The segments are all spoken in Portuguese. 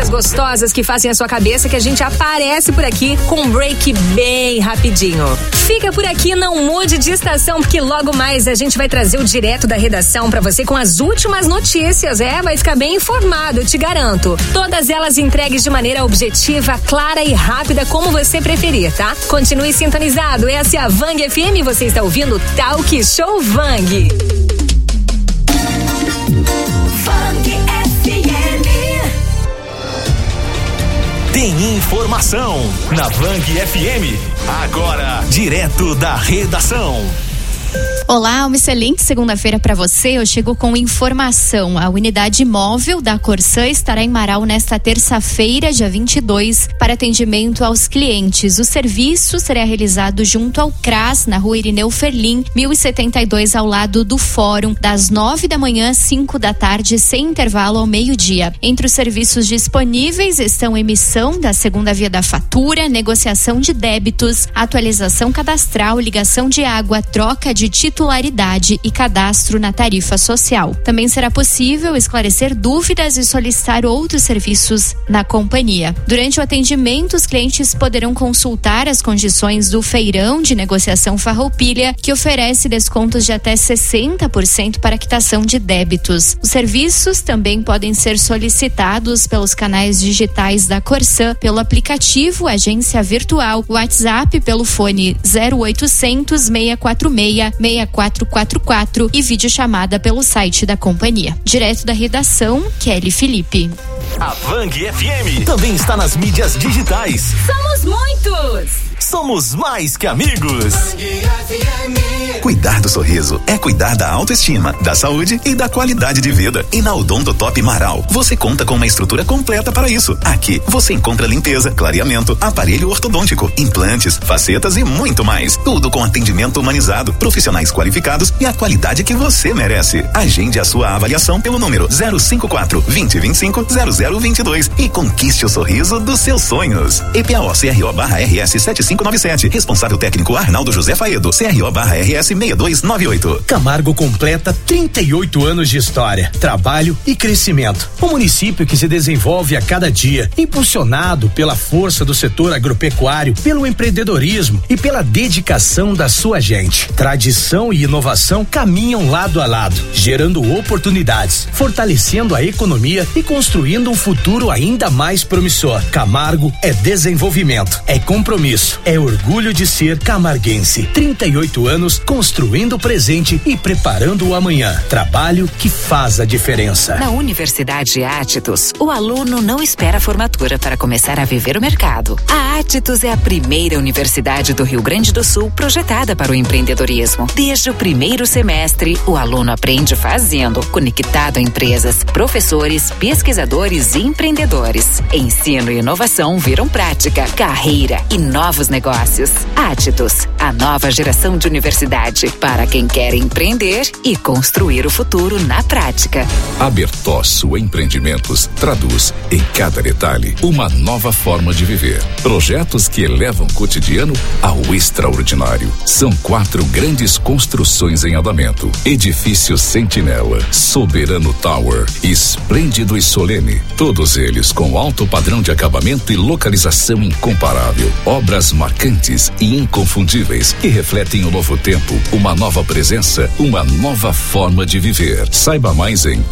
músicas gostosas que fazem a sua cabeça que a gente aparece por aqui com um break bem rapidinho. Fica por aqui, não mude de estação, porque logo mais a gente vai trazer o Direto da Redação pra você com as últimas notícias. Vai ficar bem informado, eu te garanto. Todas elas entregues de maneira objetiva, clara e rápida, como você preferir, tá? Continue sintonizado, essa é a Vang FM, você está ouvindo Talk Show Vang. Tem informação na Vang FM. Agora, direto da redação. Olá, uma excelente segunda-feira para você. Eu chego com informação. A unidade móvel da Corsã estará em Marau nesta terça-feira, dia 22, para atendimento aos clientes. O serviço será realizado junto ao CRAS, na rua Irineu Ferlim, 1072, ao lado do Fórum, das 9 da manhã às 5 da tarde, sem intervalo ao meio-dia. Entre os serviços disponíveis estão emissão da segunda via da fatura, negociação de débitos, atualização cadastral, ligação de água, troca de titularidade e cadastro na tarifa social. Também será possível esclarecer dúvidas e solicitar outros serviços na companhia. Durante o atendimento, os clientes poderão consultar as condições do feirão de negociação Farroupilha, que oferece descontos de até 60% para quitação de débitos. Os serviços também podem ser solicitados pelos canais digitais da Corsã, pelo aplicativo Agência Virtual, WhatsApp pelo fone 0800 646 6444 e videochamada pelo site da companhia. Direto da redação, Kelly Felipe. A Vang FM também está nas mídias digitais. Somos muitos! Somos mais que amigos. Cuidar do sorriso é cuidar da autoestima, da saúde e da qualidade de vida. E na Odontotop Marau, você conta com uma estrutura completa para isso. Aqui você encontra limpeza, clareamento, aparelho ortodôntico, implantes, facetas e muito mais. Tudo com atendimento humanizado, profissionais qualificados e a qualidade que você merece. Agende a sua avaliação pelo número 054 2025 0022 e conquiste o sorriso dos seus sonhos. EPAO-CRO/RS 7597. Responsável técnico Arnaldo José Faedo. CRO/RS 6298. Camargo completa 38 anos de história, trabalho e crescimento. Um município que se desenvolve a cada dia, impulsionado pela força do setor agropecuário, pelo empreendedorismo e pela dedicação da sua gente. Tradição e inovação caminham lado a lado, gerando oportunidades, fortalecendo a economia e construindo um futuro ainda mais promissor. Camargo é desenvolvimento, é compromisso, é orgulho de ser camarguense. 38 anos construindo o presente e preparando o amanhã. Trabalho que faz a diferença. Na Universidade Átitos, o aluno não espera a formatura para começar a viver o mercado. A Átitos é a primeira universidade do Rio Grande do Sul projetada para o empreendedorismo. Desde o primeiro semestre, o aluno aprende fazendo, conectado a empresas, professores, pesquisadores e empreendedores. Ensino e inovação viram prática, carreira e novos negócios. Átitos, a nova geração de universidade para quem quer empreender e construir o futuro na prática. A Bertosso Empreendimentos traduz em cada detalhe uma nova forma de viver. Projetos que elevam o cotidiano ao extraordinário. São 4 grandes construções em andamento: Edifício Sentinela, Soberano Tower, Esplêndido e Solene. Todos eles com alto padrão de acabamento e localização incomparável. Obras marcantes e inconfundíveis que refletem o novo tempo, uma nova presença, uma nova forma de viver. Saiba mais em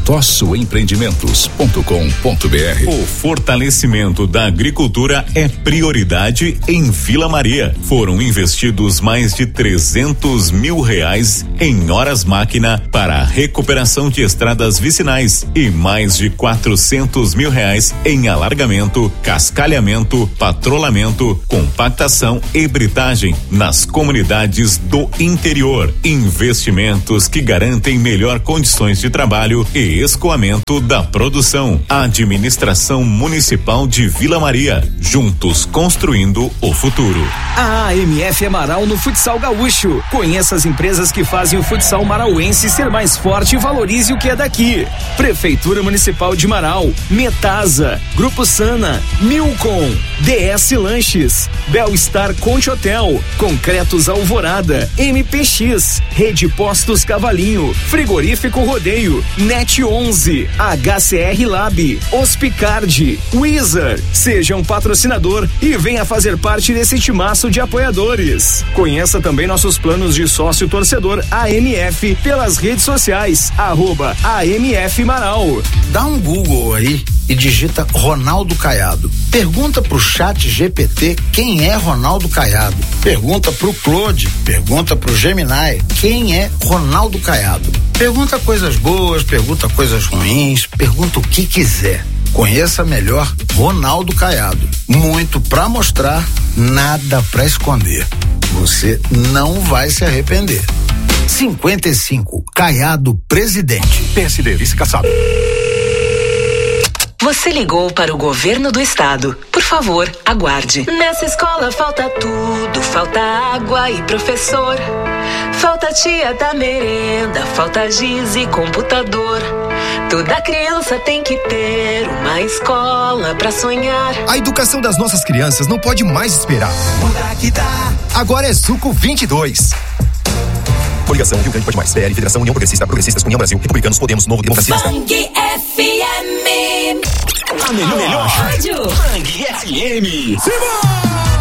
bertossoempreendimentos.com.br. O fortalecimento da agricultura é prioridade em Vila Maria. Foram investidos mais de R$300 mil em horas máquina para a recuperação de estradas vicinais e mais de R$400 mil em alargamento, cascalhamento, patrulhamento, compactação e britagem nas comunidades do interior. Investimentos que garantem melhor condições de trabalho e escoamento da produção. Administração Municipal de Vila Maria, juntos construindo o futuro. A AMF é Marau no futsal gaúcho. Conheça as empresas que fazem o futsal marauense ser mais forte e valorize o que é daqui. Prefeitura Municipal de Marau, Metasa, Grupo Sana, Milcom, DS Lanches, Belstar Conte Hotel, Concretos Alvorada, MPX, Rede Postos Cavalinho, Frigorífico Rodeio, Net 11, HCR Lab, Hospicard, Wizard. Seja um patrocinador e venha fazer parte desse timaço de apoiadores. Conheça também nossos planos de sócio torcedor AMF pelas redes sociais, @AMF Marau. Dá um Google aí e digita Ronaldo Caiado. Pergunta pro Chat GPT quem é Ronaldo Caiado. Pergunta pro Claude, pergunta pro Gemini quem é Ronaldo Caiado. Pergunta coisas boas, pergunta coisas ruins, pergunta o que quiser. Conheça melhor Ronaldo Caiado. Muito pra mostrar, nada pra esconder. Você não vai se arrepender. 55, Caiado Presidente. PSD, vice-caçado. Você ligou para o governo do estado. Por favor, aguarde. Nessa escola falta tudo, falta água e professor. Falta tia da merenda, falta giz e computador. Toda criança tem que ter uma escola pra sonhar. A educação das nossas crianças não pode mais esperar. Muda que dá. Agora é Suco 22. Coligação Rio Grande Pode Mais. PL, Federação União Progressista, Progressistas, União Brasil, Republicanos, Podemos, Novo, Democracia. Bang FM. A melhor rádio. Bang FM. Simão!